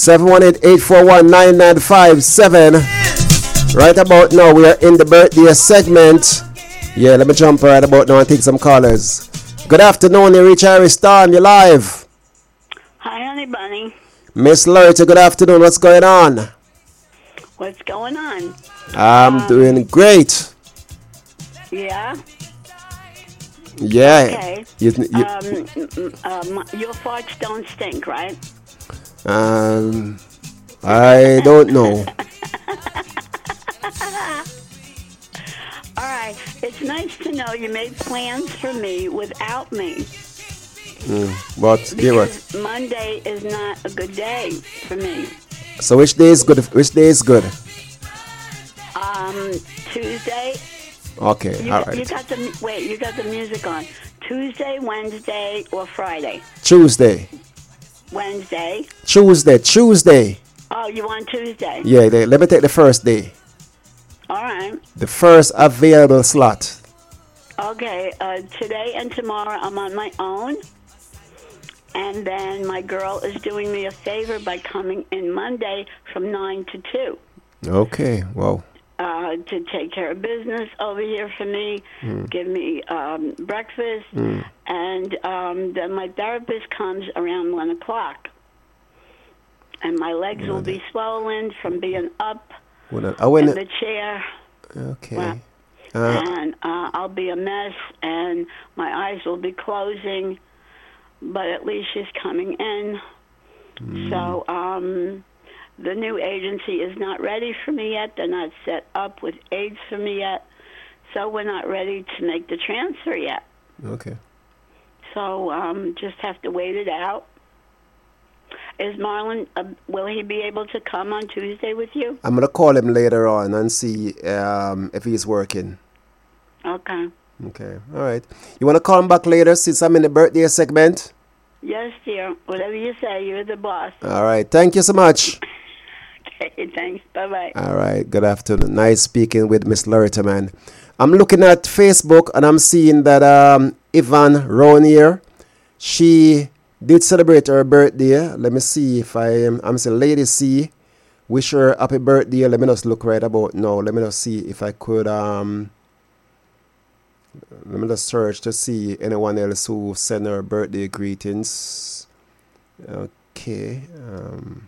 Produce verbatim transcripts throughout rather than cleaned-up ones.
seven one eight, eight four one, nine nine five seven. Right about now, we are in the birthday segment. Yeah, let me jump right about now and take some callers. Good afternoon, you reach Iris Storm, you're live. Hi, honey bunny. Miss Loretta, good afternoon, what's going on? What's going on? I'm um, doing great. Yeah? Yeah. Okay. You, you, um, um, your farts don't stink, right? Um, I don't know. All right. It's nice to know you made plans for me without me. Mm, but yeah, what? Monday is not a good day for me. So which day is good? Which day is good? Um, Tuesday. Okay, you, all right. You got the wait. You got the music on. Tuesday, Wednesday, or Friday? Tuesday. Wednesday. Tuesday. Tuesday. Oh, you want Tuesday? Yeah. They, let me take the first day. All right. The first available slot. Okay. Uh, today and tomorrow I'm on my own. And then my girl is doing me a favor by coming in Monday from nine to two. Okay. Wow. Uh, to take care of business over here for me, mm. give me um, breakfast, mm. and um, then my therapist comes around one o'clock. And my legs will be swollen from being up well, I went in the chair. Okay. Well, uh, and uh, I'll be a mess, and my eyes will be closing. But at least she's coming in. Mm. So um, the new agency is not ready for me yet. They're not set up with aides for me yet. So we're not ready to make the transfer yet. Okay. So um, just have to wait it out. Is Marlon, uh, will he be able to come on Tuesday with you? I'm going to call him later on and see um, if he's working. Okay. Okay, all right. You want to call him back later since I'm in the birthday segment? Yes, dear. Whatever you say, you're the boss. All right. Thank you so much. Okay, thanks. Bye-bye. All right. Good afternoon. Nice speaking with Miss Loretta, man. I'm looking at Facebook and I'm seeing that um, Yvonne Ronier, she did celebrate her birthday. Let me see if I am. I'm saying Lady C. Wish her happy birthday. Let me just look right about now. Let me just see if I could... um. Let me just search to see anyone else who sent her birthday greetings. Okay. Um,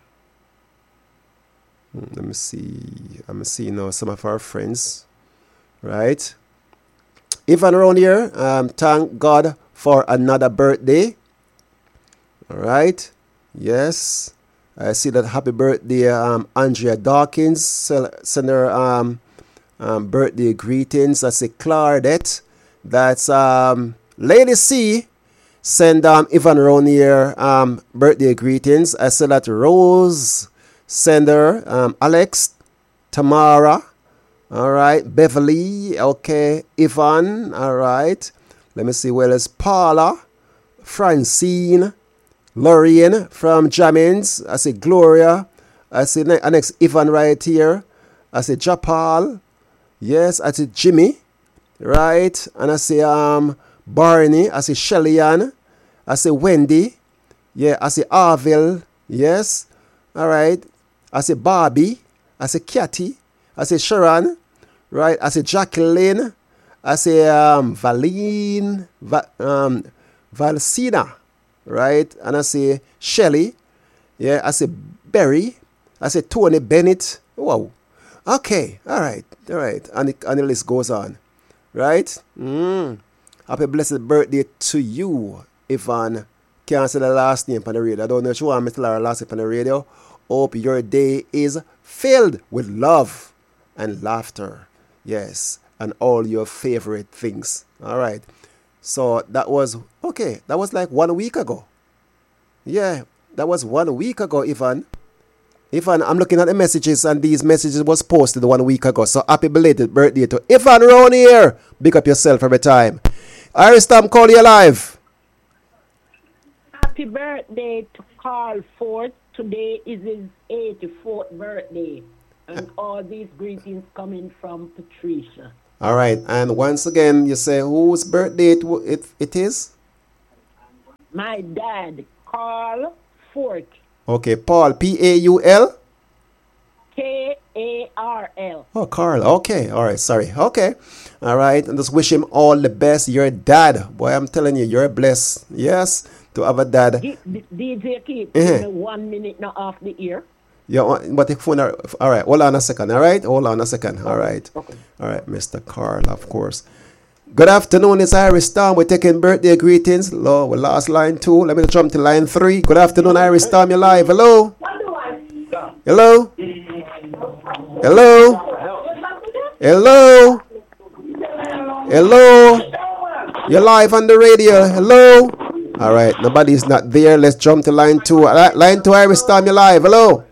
let me see. I'm seeing now some of our friends. Right. Even around here, um, thank God for another birthday. All right. Yes. I see that happy birthday, um, Andrea Dawkins. Send her um, um, birthday greetings. I say Claudette. That's um, Lady C. Send um, Ivan Ronier um, birthday greetings. I said that Rose, Sender, um, Alex, Tamara, all right, Beverly, okay, Ivan, all right. Let me see where is Paula, Francine, Lorraine from Jamins. I say Gloria. I say next Ivan right here. I say Japal. Yes, I say Jimmy. Right, and I say um Barney, I say Shelly-Ann, I say Wendy, yeah, I say Arville, yes, all right, I say Barbie, I say Kathy, I say Sharon, right, I say Jacqueline, I say um Valine, Va- um Valsina, right, and I say Shelly, yeah, I say Berry, I say Tony Bennett, wow, okay, all right, all right, and the, and the list goes on. Right? Mm. Happy blessed birthday to you, Yvonne. Can't say the last name on the radio. I don't know if you want me to tell her last name on the radio. Hope your day is filled with love and laughter. Yes. And all your favorite things. All right. So that was, okay, that was like one week ago. Yeah, that was one week ago, Yvonne. Ivan, I'm looking at the messages, and these messages was posted one week ago. So happy belated birthday to Ivan Ronier. Big up yourself every time. Iris Tom, call you live. Happy birthday to Carl Ford. Today is his eighty-fourth birthday. And all these greetings coming from Patricia. All right. And once again, you say whose birthday it, it, it is? My dad, Carl Ford. Okay, Paul, P A U L? K A R L. Oh, Carl. Okay. All right. Sorry. Okay. All right. And just wish him all the best. You're a dad. Boy, I'm telling you, you're blessed. Yes. To have a dad. D- D- DJ keep Uh-huh. give me one minute now off the ear. Yeah, but the phone. Are, all right. Hold on a second. All right. Hold on a second. All right. Okay. All right, Mister Carl, of course. Good afternoon. It's Iris Storm. We're taking birthday greetings. Lord, we lost line two. Let me jump to line three. Good afternoon, Iris Storm. You're live. Hello. Hello. Hello. Hello. Hello. You're live on the radio. Hello. All right. Nobody's not there. Let's jump to line two. All right, line two, Iris Storm. You're live. Hello.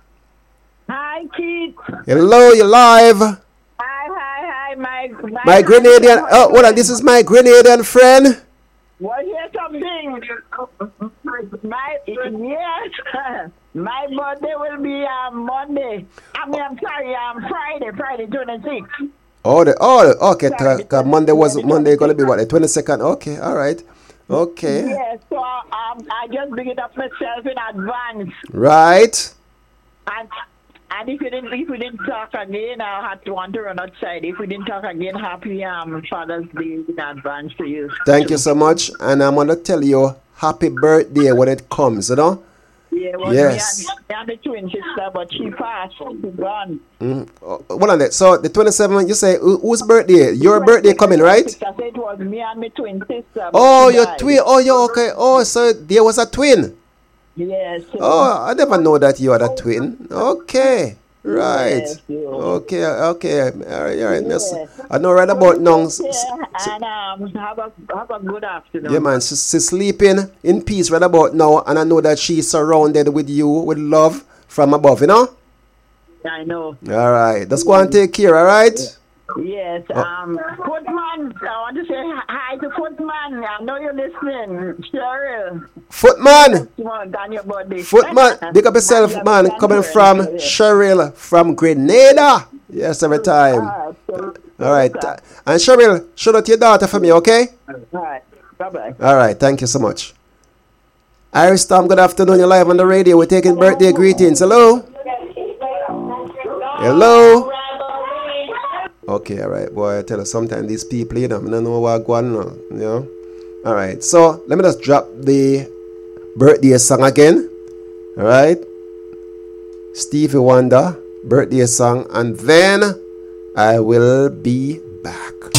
Hi, Keith. Hello. You're live. Hi, hi, hi, my my, My Grenadian. Oh, hold on. This is my Grenadian friend. Well, here's something. My yes, my birthday will be um, Monday. I mean, I'm sorry, um, Friday, Friday twenty-sixth. Oh, the, oh, okay. T- t- Monday was Monday gonna be what? The twenty second. Okay, all right. Okay, Yes, so um, I just bring it up myself in advance. right. And and if we didn't if we didn't talk again, I'll have to want to run outside. If we didn't talk again, happy um Father's Day in advance to you. Thank you so much, and I'm gonna tell you happy birthday when it comes. You know. Yeah, well, Yes. me and, me and the twin sister, but she passed. She's gone. Mm. Oh, hold on. There. So the twenty seventh. You say who, whose birthday? Your birthday coming, right? I said it was me and my twin sister. but Oh, she your died. twin. Oh, you okay? Oh, so there was a twin. Yes. so- Oh, I never know that you had a twin. Okay. Right. Yes, yeah. Okay. Okay. All right. All right. Miss- Yes. I know right about now. s- s- Yeah, and um, have a have a good afternoon. Yeah, man. She's, she's sleeping in peace right about now, and I know that she's surrounded with you with love from above. You know. I know. All right. Just go and take care. All right. Yes. Um, Footman, I want to say hi to Footman. I know you're listening. Cheryl. Footman. You want on your birthday. Footman. Big up yourself, man. Coming from Cheryl from Grenada. Yes, every time. All right. And Cheryl, shout out to your daughter for me, okay? All right. Bye bye. All right. Thank you so much. Iris Tom, good afternoon. You're live on the radio. We're taking birthday greetings. Hello. Hello. Okay, all right. Boy, I tell you, sometimes these people, you know, I don't know what going on, you know. All right. So let me just drop the birthday song again. All right. Stevie Wonder, birthday song. And then I will be back.